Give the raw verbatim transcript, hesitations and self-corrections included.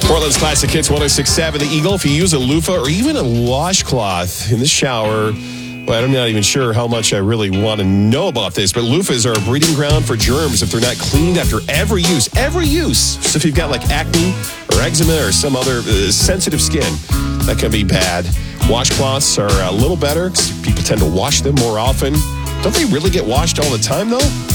Portland's Classic Hits one oh six point seven. The Eagle, if you use a loofah or even a washcloth in the shower, well, I'm not even sure how much I really want to know about this, but loofahs are a breeding ground for germs if they're not cleaned after every use. Every use. So if you've got like acne or eczema or some other uh, sensitive skin, that can be bad. Washcloths are a little better because people tend to wash them more often. Don't they really get washed all the time, though?